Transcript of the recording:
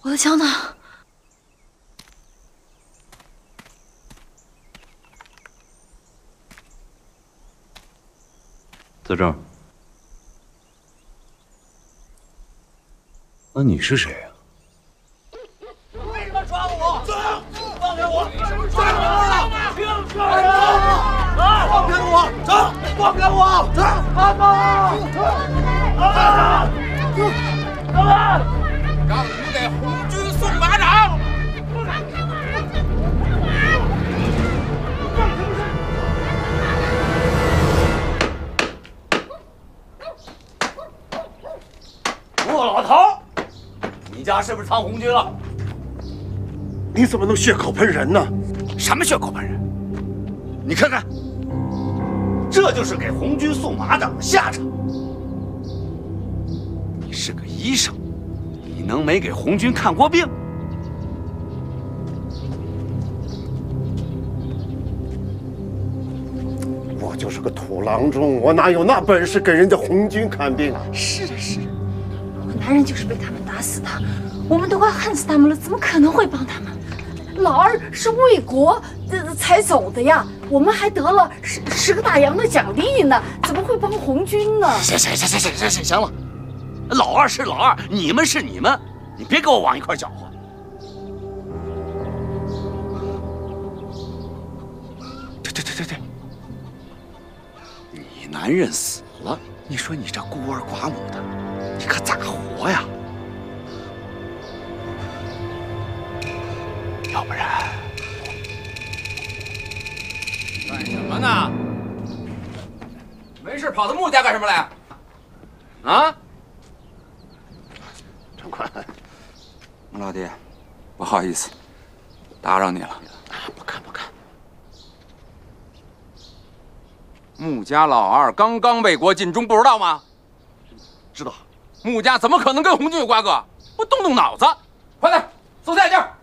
我的枪呢？ 子正，那你是谁呀？ 为什么抓我？放开我！抓我！放开我！走！放开我！走！阿妈！阿妈！让你给红军送马掌！莫老头，你家是不是藏红军了？ 你怎么能血口喷人呢？ 什么血口喷人？你看看，这就是给红军送马掌的下场。你是个医生，你能没给红军看过病？ 我就是个土郎中，我哪有那本事给人家红军看病啊？ 是的，是的，我男人就是被他们打死的，我们都快恨死他们了，怎么可能会帮他们？老二是为国才走的呀，我们还得了10个大洋的奖励呢，怎么会帮红军呢？ 行了，老二是老二，你们是你们，你别给我往一块搅和。对，你男人死了，你说你这孤儿寡母的，你可咋活呀？要不然， 干什么呢？没事跑到穆家干什么来？啊？ 长官， 穆老弟，不好意思，打扰你了。 不看。 穆家老二刚刚为国尽忠，不知道吗？ 知道。 穆家怎么可能跟红军有瓜葛？我动动脑子，快点搜下线。